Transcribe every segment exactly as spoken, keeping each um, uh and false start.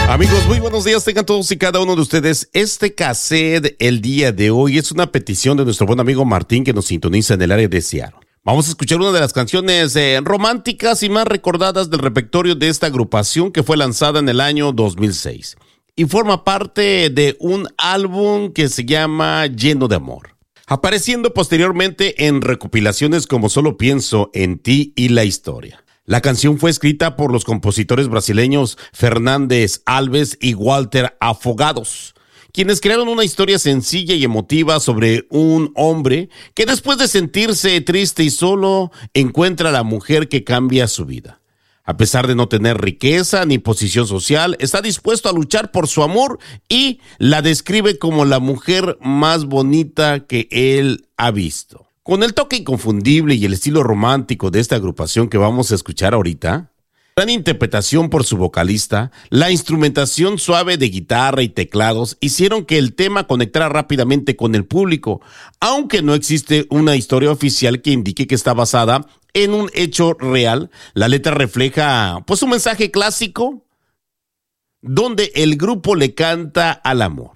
Amigos, muy buenos días, tengan todos y cada uno de ustedes. Este cassette el día de hoy es una petición de nuestro buen amigo Martín, que nos sintoniza en el área de Seattle. Vamos a escuchar una de las canciones eh, románticas y más recordadas del repertorio de esta agrupación, que fue lanzada en el año dos mil seis y forma parte de un álbum que se llama Lleno de Amor, apareciendo posteriormente en recopilaciones como Solo Pienso en Ti y La Historia. La canción fue escrita por los compositores brasileños Fernández Alves y Walter Afogados, quienes crearon una historia sencilla y emotiva sobre un hombre que, después de sentirse triste y solo, encuentra a la mujer que cambia su vida. A pesar de no tener riqueza ni posición social, está dispuesto a luchar por su amor y la describe como la mujer más bonita que él ha visto. Con el toque inconfundible y el estilo romántico de esta agrupación que vamos a escuchar ahorita, gran interpretación por su vocalista, la instrumentación suave de guitarra y teclados hicieron que el tema conectara rápidamente con el público, aunque no existe una historia oficial que indique que está basada en un hecho real. La letra refleja pues un mensaje clásico donde el grupo le canta al amor.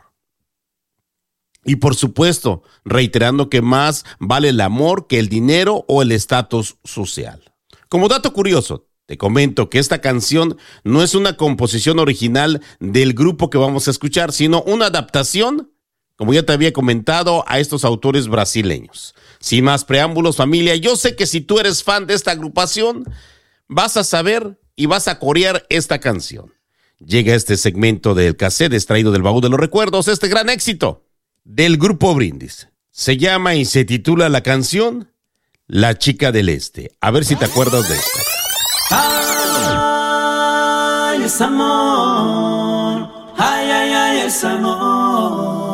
Y por supuesto, reiterando que más vale el amor que el dinero o el estatus social. Como dato curioso, te comento que esta canción no es una composición original del grupo que vamos a escuchar, sino una adaptación, como ya te había comentado, a estos autores brasileños. Sin más preámbulos, familia, yo sé que si tú eres fan de esta agrupación, vas a saber y vas a corear esta canción. Llega este segmento del cassette extraído del baúl de los recuerdos, este gran éxito del grupo Brindis. Se llama y se titula la canción La Chica del Este. A ver si te acuerdas de esta. Ay, es amor. Ay, ay, ay, es amor.